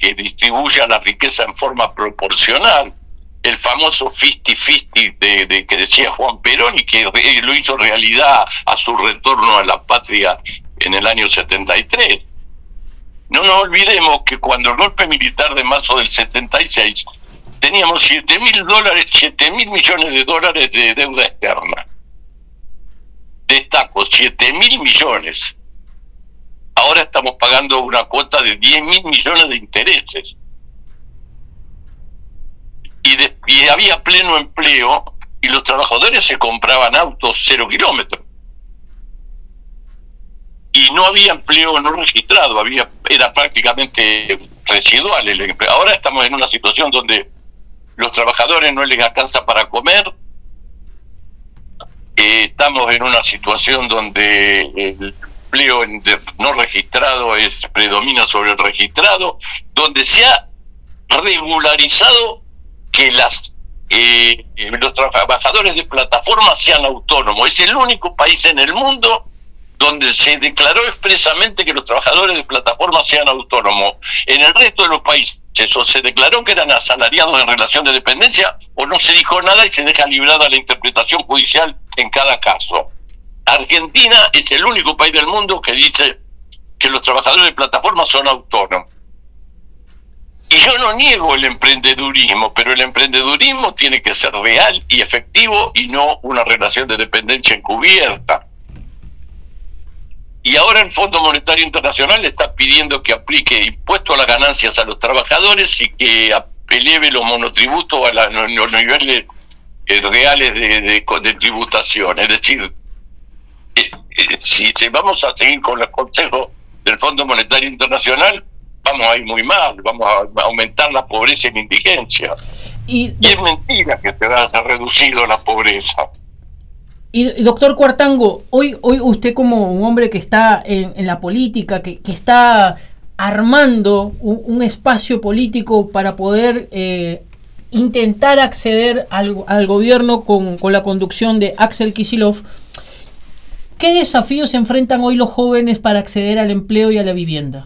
que distribuya la riqueza en forma proporcional, el famoso 50-50 de que decía Juan Perón y que lo hizo realidad a su retorno a la patria en el año 73. No nos olvidemos que cuando el golpe militar de marzo del 76 teníamos 7.000 millones de dólares de deuda externa. Destaco, 7.000 millones. Ahora estamos pagando una cuota de 10.000 millones de intereses. Y había pleno empleo y los trabajadores se compraban autos 0 kilómetros. Y no había empleo no registrado, era prácticamente residual el empleo. Ahora estamos en una situación donde los trabajadores no les alcanza para comer. Estamos en una situación donde el empleo no registrado predomina sobre el registrado, donde se ha regularizado que los trabajadores de plataformas sean autónomos. Es el único país en el mundo donde se declaró expresamente que los trabajadores de plataformas sean autónomos. En el resto de los países o se declaró que eran asalariados en relación de dependencia o no se dijo nada y se deja librada la interpretación judicial en cada caso. Argentina es el único país del mundo que dice que los trabajadores de plataformas son autónomos. Y yo no niego el emprendedurismo, pero el emprendedurismo tiene que ser real y efectivo y no una relación de dependencia encubierta. Y ahora el Fondo Monetario Internacional está pidiendo que aplique impuesto a las ganancias a los trabajadores y que eleve los monotributos a los niveles reales de tributación. Es decir, si vamos a seguir con los consejos del Fondo Monetario Internacional, vamos a ir muy mal, vamos a aumentar la pobreza y la indigencia. Y es mentira que se haya reducido la pobreza. Y doctor Cuartango, hoy usted como un hombre que está en la política, que está armando un espacio político para poder intentar acceder al gobierno con la conducción de Axel Kicillof, ¿qué desafíos enfrentan hoy los jóvenes para acceder al empleo y a la vivienda?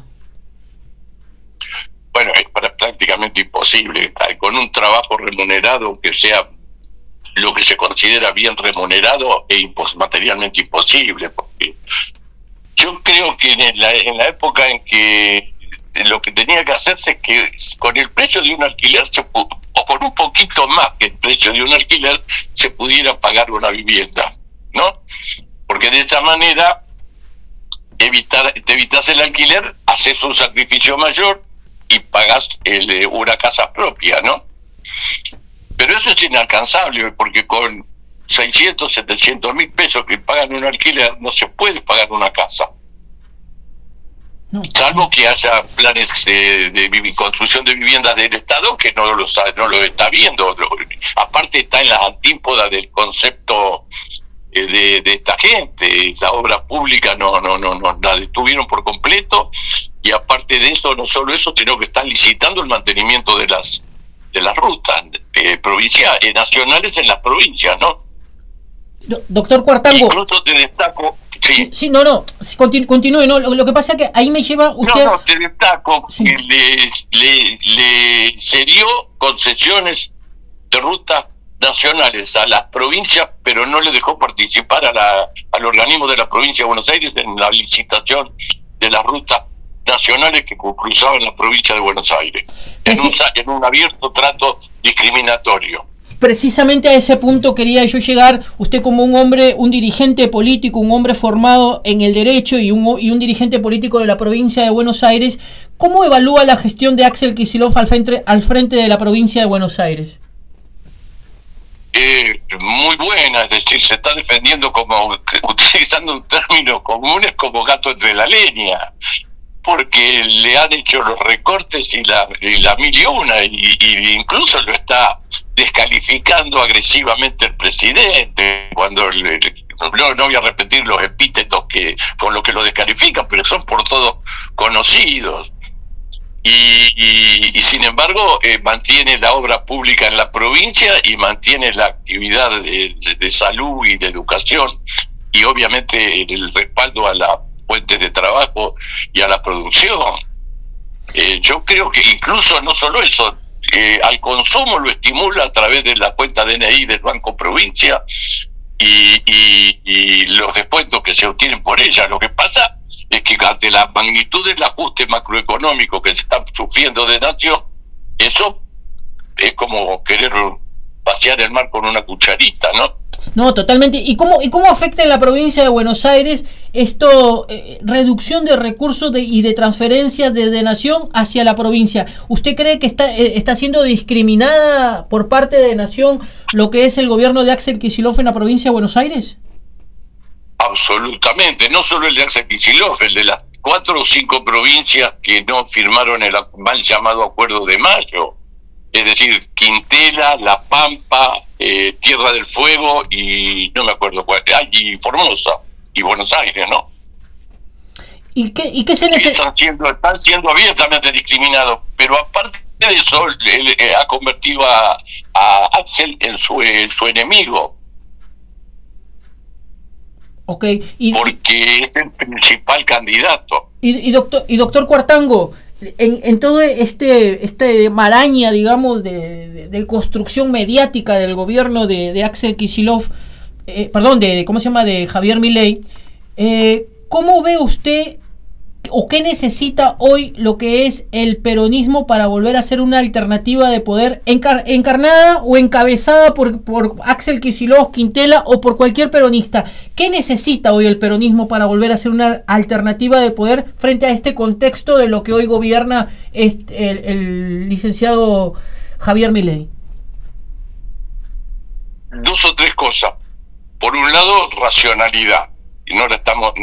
Bueno, es prácticamente imposible. Con un trabajo remunerado que sea lo que se considera bien remunerado es materialmente imposible, porque yo creo que en la época en que lo que tenía que hacerse es que con el precio de un alquiler o con un poquito más que el precio de un alquiler se pudiera pagar una vivienda, ¿no? Porque de esa manera te evitas el alquiler, haces un sacrificio mayor y pagas una casa propia, ¿no? Pero eso es inalcanzable, porque con 600, 700 mil pesos que pagan un alquiler no se puede pagar una casa. No. Salvo que haya planes de construcción de viviendas del Estado que no lo está viendo. Aparte está en las antípodas del concepto de esta gente. La obra pública no la detuvieron por completo, y aparte de eso, no solo eso, sino que están licitando el mantenimiento de las rutas provinciales, nacionales en las provincias, ¿no? Doctor Cuartango. Incluso te destaco. Sí, continúe, no. Lo que pasa es que ahí me lleva usted. No, te destaco que le cedió concesiones de rutas nacionales a las provincias, pero no le dejó participar al organismo de la provincia de Buenos Aires en la licitación de las rutas nacionales que cruzaban la provincia de Buenos Aires, en un abierto trato discriminatorio. Precisamente a ese punto quería yo llegar. Usted como un hombre, un dirigente político, un hombre formado en el derecho y un dirigente político de la provincia de Buenos Aires, ¿cómo evalúa la gestión de Axel Kicillof al frente de la provincia de Buenos Aires? Muy buena, es decir, se está defendiendo utilizando un término común, es como gato entre la leña, porque le han hecho los recortes y la mil y una, y incluso lo está descalificando agresivamente el presidente, cuando no voy a repetir los epítetos con los que lo descalifican, pero son por todos conocidos. Y sin embargo mantiene la obra pública en la provincia y mantiene la actividad de salud y de educación, y obviamente el respaldo a las fuentes de trabajo y a la producción. Yo creo que incluso no solo eso, al consumo lo estimula a través de la cuenta DNI del Banco Provincia y los descuentos que se obtienen por ella. Lo que pasa es que ante la magnitud del ajuste macroeconómico que se está sufriendo de Nación, eso es como querer vaciar el mar con una cucharita, ¿no? No, totalmente. ¿Y cómo afecta en la provincia de Buenos Aires esto, reducción de recursos y de transferencias de Nación hacia la provincia? ¿Usted cree que está siendo discriminada por parte de Nación lo que es el gobierno de Axel Kicillof en la provincia de Buenos Aires? Absolutamente, no solo el de Axel Kicillof, el de las 4 o 5 provincias que no firmaron el mal llamado Acuerdo de Mayo. Es decir, Quintela, La Pampa, Tierra del Fuego y no me acuerdo cuál, y Formosa y Buenos Aires, ¿no? ¿Y qué se necesita? Están siendo abiertamente discriminados, pero aparte de eso, ha convertido a Axel en su enemigo. Okay. Porque es el principal candidato. Y doctor Cuartango, en todo este maraña, digamos, de construcción mediática del gobierno de Axel Kicillof, ¿cómo se llama? De Javier Milei, ¿cómo ve usted o qué necesita hoy lo que es el peronismo para volver a ser una alternativa de poder encarnada o encabezada por Axel Kicillof, Quintela o por cualquier peronista? ¿Qué necesita hoy el peronismo para volver a ser una alternativa de poder frente a este contexto de lo que hoy gobierna el licenciado Javier Milei? 2 o 3 cosas. Por un lado, racionalidad, y no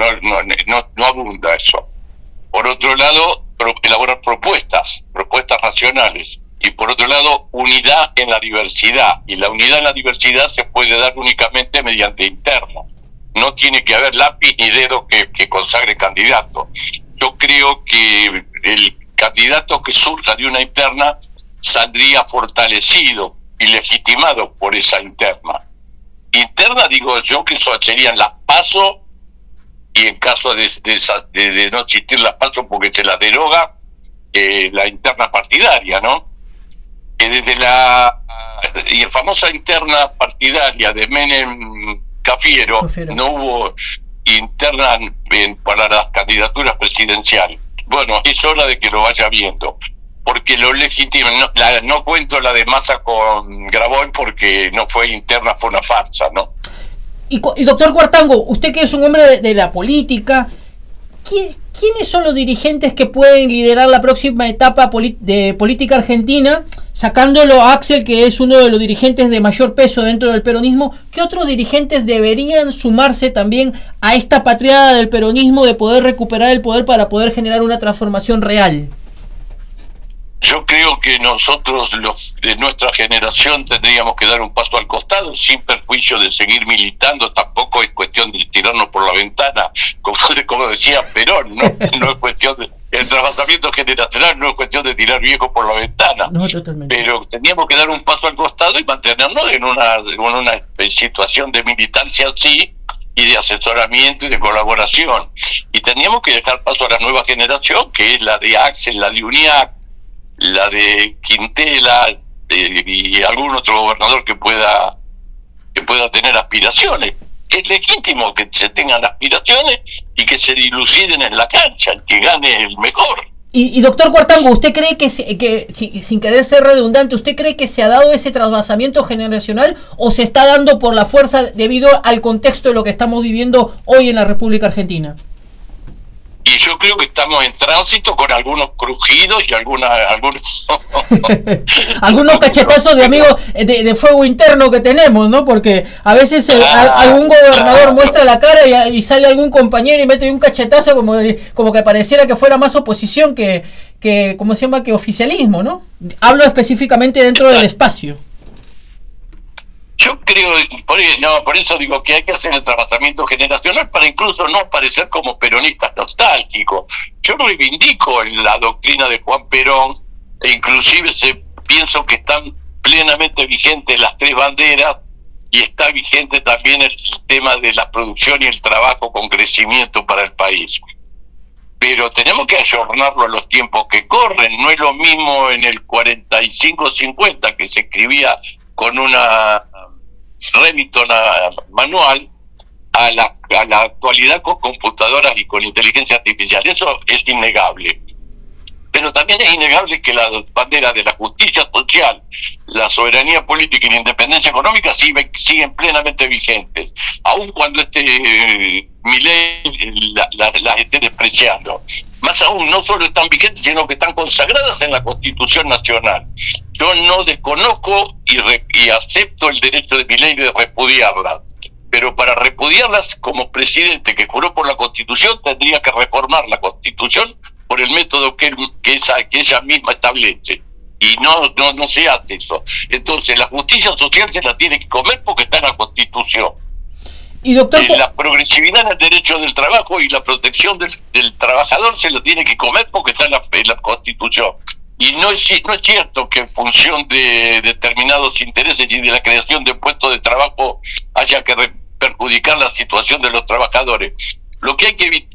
abunda eso. Por otro lado, elaborar propuestas racionales. Y por otro lado, unidad en la diversidad. Y la unidad en la diversidad se puede dar únicamente mediante interna. No tiene que haber lápiz ni dedo que consagre candidato. Yo creo que el candidato que surja de una interna saldría fortalecido y legitimado por esa interna. Interna, digo yo, que eso serían las PASO, y en caso de no existir las PASO porque se las deroga, la interna partidaria, ¿no? Desde la famosa interna partidaria de Menem Cafiero, no hubo interna para las candidaturas presidenciales. Bueno, es hora de que lo vaya viendo, porque lo legítimo, no cuento la de Massa con Grabois porque no fue interna, fue una farsa, ¿no? Y doctor Cuartango, usted que es un hombre de la política, ¿quiénes son los dirigentes que pueden liderar la próxima etapa de política argentina, sacándolo a Axel, que es uno de los dirigentes de mayor peso dentro del peronismo? ¿Qué otros dirigentes deberían sumarse también a esta patriada del peronismo de poder recuperar el poder para poder generar una transformación real? Yo creo que nosotros, los de nuestra generación, tendríamos que dar un paso al costado, sin perjuicio de seguir militando. Tampoco es cuestión de tirarnos por la ventana, como decía Perón, ¿no? No es cuestión de... El trasvasamiento generacional no es cuestión de tirar viejo por la ventana. No, totalmente. Pero teníamos que dar un paso al costado y mantenernos en una situación de militancia así, y de asesoramiento y de colaboración. Y teníamos que dejar paso a la nueva generación, que es la de Axel, la de UNIAC, la de Quintela y algún otro gobernador que pueda tener aspiraciones. Es legítimo que se tengan aspiraciones y que se diluciden en la cancha, que gane el mejor. Y doctor Cuartango, ¿usted cree que sin querer ser redundante, usted cree que se ha dado ese trasvasamiento generacional o se está dando por la fuerza debido al contexto de lo que estamos viviendo hoy en la República Argentina? Y yo creo que estamos en tránsito con algunos crujidos y algunos algunos cachetazos de amigos de fuego interno que tenemos, ¿no? Porque a veces algún gobernador muestra la cara y sale algún compañero y mete un cachetazo como que pareciera que fuera más oposición que ¿cómo se llama? Que oficialismo, ¿no? Hablo específicamente dentro del espacio. Yo creo, por eso digo que hay que hacer el tratamiento generacional para incluso no parecer como peronistas nostálgicos. Yo reivindico la doctrina de Juan Perón e inclusive pienso que están plenamente vigentes las 3 banderas y está vigente también el sistema de la producción y el trabajo con crecimiento para el país. pero tenemos que ayornarlo a los tiempos que corren. No es lo mismo en el 45-50 que se escribía con una Remington manual a la actualidad con computadoras y con inteligencia artificial. Eso es innegable. Pero también es innegable que las banderas de la justicia social, la soberanía política y la independencia económica siguen plenamente vigentes, aun cuando Milei las esté despreciando. Más aún, no solo están vigentes, sino que están consagradas en la Constitución Nacional. Yo no desconozco y acepto el derecho de Milei de repudiarlas, pero para repudiarlas, como presidente que juró por la Constitución, tendría que reformar la Constitución por el método que ella misma establece. Y no se hace eso. Entonces la justicia social se la tiene que comer porque está en la Constitución. Y doctor, la progresividad en el derecho del trabajo y la protección del trabajador se lo tiene que comer porque está en la Constitución. Y no es cierto que en función de determinados intereses y de la creación de puestos de trabajo haya que perjudicar la situación de los trabajadores. Lo que hay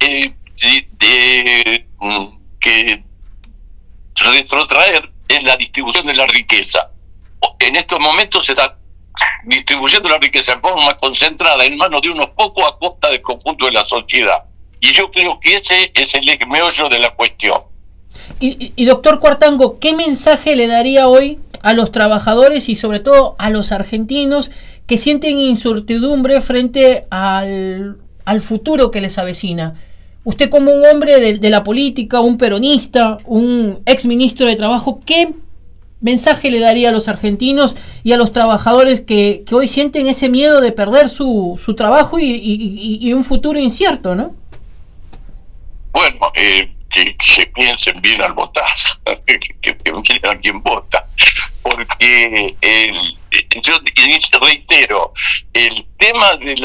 que retrotraer es la distribución de la riqueza. En estos momentos se está distribuyendo la riqueza en forma concentrada en manos de unos pocos a costa del conjunto de la sociedad. Y yo creo que ese es el meollo de la cuestión. Y doctor Cuartango, ¿qué mensaje le daría hoy a los trabajadores y sobre todo a los argentinos que sienten incertidumbre frente al futuro que les avecina? Usted, como un hombre de la política, un peronista, un exministro de Trabajo, ¿qué mensaje le daría a los argentinos y a los trabajadores que hoy sienten ese miedo de perder su trabajo y un futuro incierto, ¿no? Bueno, que piensen bien al votar, que miren a quién vota, porque yo reitero, el tema de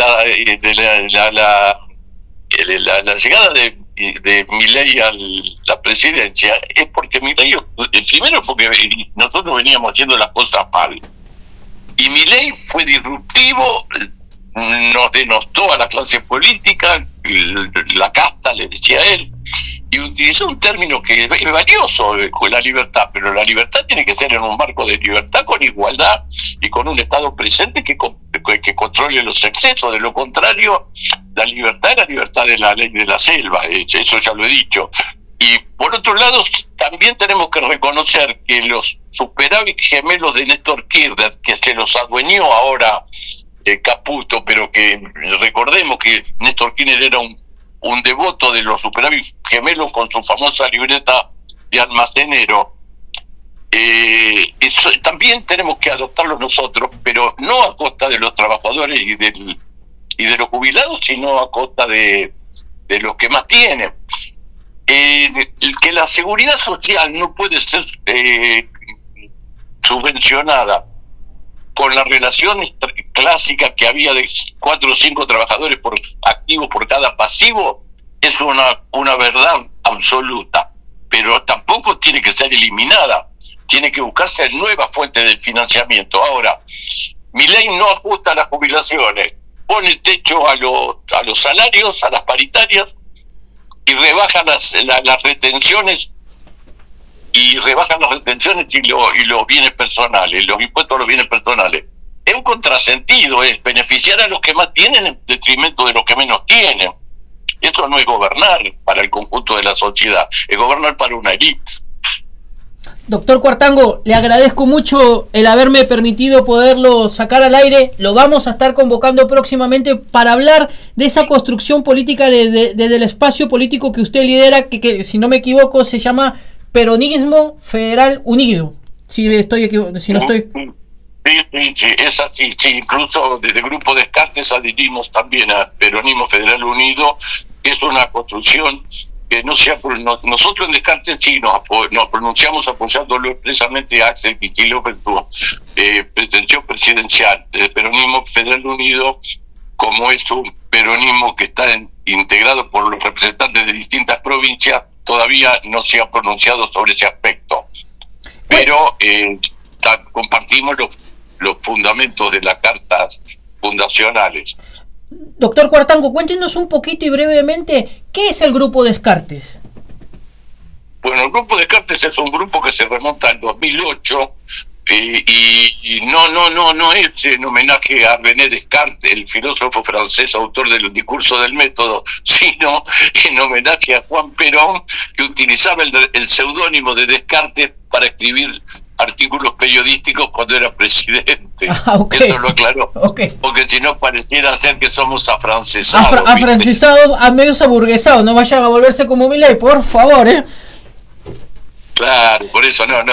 la llegada de Milei a la presidencia es porque Milei, primero porque nosotros veníamos haciendo las cosas mal, y Milei fue disruptivo, nos denostó a la clase política, la casta, le decía él, y utilizó un término que es valioso, con la libertad, pero la libertad tiene que ser en un marco de libertad, con igualdad y con un Estado presente que controle los excesos. De lo contrario, la libertad es la libertad de la ley de la selva, eso ya lo he dicho. Y por otro lado, también tenemos que reconocer que los superávit gemelos de Néstor Kirchner, que se los adueñó ahora Caputo, pero que recordemos que Néstor Kirchner era un devoto de los superávit gemelos con su famosa libreta de almacenero. Eso también tenemos que adoptarlo nosotros, pero no a costa de los trabajadores y de los jubilados, sino a costa de los que más tienen. Que la seguridad social no puede ser subvencionada con la relación clásica que había de 4 o 5 trabajadores por activo por cada pasivo, es una verdad absoluta, pero tampoco tiene que ser eliminada, tiene que buscarse nuevas fuentes de financiamiento. Ahora, Milei no ajusta las jubilaciones, pone techo a los salarios, a las paritarias, y rebaja las retenciones y los bienes personales, los impuestos a los bienes personales. Es un contrasentido, es beneficiar a los que más tienen en detrimento de los que menos tienen. Eso no es gobernar para el conjunto de la sociedad, es gobernar para una élite. Doctor Cuartango, le agradezco mucho el haberme permitido poderlo sacar al aire. Lo vamos a estar convocando próximamente para hablar de esa construcción política desde el espacio político que usted lidera, que si no me equivoco se llama Peronismo Federal Unido. Si no estoy... Sí, es así, sí, incluso desde el Grupo Descartes adherimos también a Peronismo Federal Unido, que es una construcción que nosotros en Descartes sí nos pronunciamos apoyándolo expresamente a Axel Kicillof en su pretensión presidencial. El Peronismo Federal Unido, como es un peronismo que está integrado por los representantes de distintas provincias, todavía no se ha pronunciado sobre ese aspecto. Pero compartimos los fundamentos de las cartas fundacionales. Doctor Cuartango, cuéntenos un poquito y brevemente, ¿qué es el Grupo Descartes? Bueno, el grupo Descartes es un grupo que se remonta al 2008 y no es en homenaje a René Descartes, el filósofo francés autor del discurso del método, sino en homenaje a Juan Perón, que utilizaba el seudónimo de Descartes para escribir artículos periodísticos cuando era presidente. Okay. Esto lo aclaró, okay. Porque si no pareciera ser que somos afrancesados. Afrancesados, a medios aburguesados, no vayan a volverse como Milei, por favor, Claro, por eso no.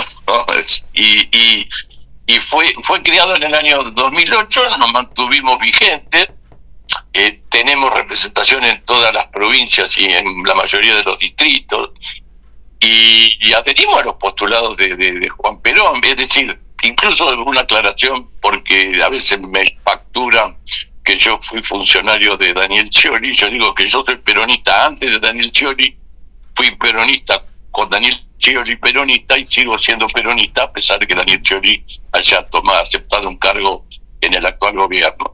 Y fue creado en el año 2008, nos mantuvimos vigentes, tenemos representación en todas las provincias y en la mayoría de los distritos, y adherimos a los postulados de Juan Perón, es decir, incluso una aclaración, porque a veces me facturan que yo fui funcionario de Daniel Scioli. Yo digo que yo soy peronista antes de Daniel Scioli, fui peronista con Daniel Scioli peronista y sigo siendo peronista a pesar de que Daniel Scioli haya aceptado un cargo en el actual gobierno.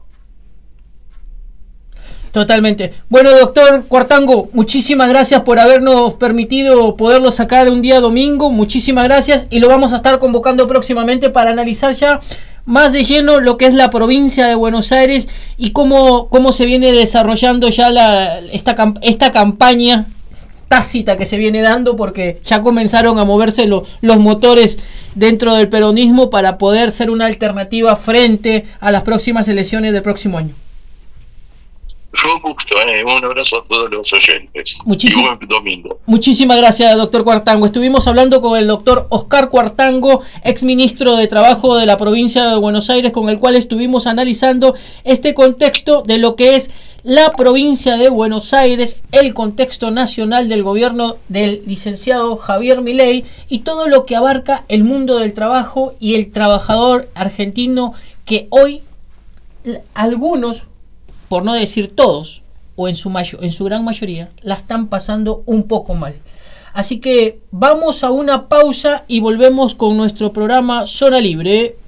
Totalmente. Bueno, doctor Cuartango, muchísimas gracias por habernos permitido poderlo sacar un día domingo. Muchísimas gracias, y lo vamos a estar convocando próximamente para analizar ya más de lleno lo que es la provincia de Buenos Aires y cómo se viene desarrollando ya esta campaña tácita que se viene dando, porque ya comenzaron a moverse los motores dentro del peronismo para poder ser una alternativa frente a las próximas elecciones del próximo año. Un gusto, un abrazo a todos los oyentes. Y buen domingo. Muchísimas gracias, doctor Cuartango. Estuvimos hablando con el doctor Oscar Cuartango, exministro de Trabajo de la provincia de Buenos Aires, con el cual estuvimos analizando este contexto de lo que es la provincia de Buenos Aires, el contexto nacional del gobierno del licenciado Javier Milei y todo lo que abarca el mundo del trabajo y el trabajador argentino, que hoy algunos, por no decir todos, o en su gran mayoría, la están pasando un poco mal. Así que vamos a una pausa y volvemos con nuestro programa Zona Libre.